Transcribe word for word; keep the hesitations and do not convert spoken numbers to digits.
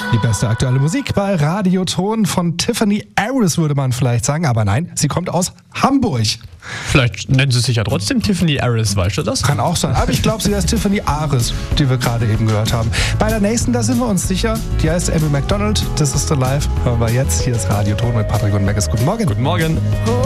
Die beste aktuelle Musik bei Radioton von Tiffany Aris, würde man vielleicht sagen. Aber nein, sie kommt aus Hamburg. Vielleicht nennen sie sich ja trotzdem Tiffany Aris, weißt du das? Kann auch sein. Aber ich glaube, sie heißt Tiffany Aris, die wir gerade eben gehört haben. Bei der nächsten, da sind wir uns sicher. Die heißt Amy Macdonald. This is the Life. Hören wir jetzt. Hier ist Radioton mit Patrick und Maggis. Guten Morgen. Guten Morgen.